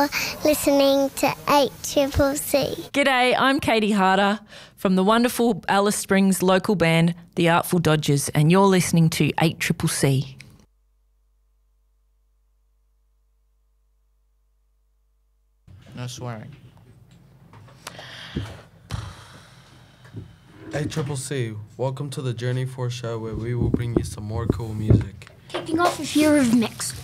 You're listening to 8CCC. G'day, I'm Katie Harder from the wonderful Alice Springs local band, The Artful Dodgers, and you're listening to 8CCC. No swearing. 8CCC, welcome to the Journey 4 show where we will bring you some more cool music. Kicking off with Year of Mix.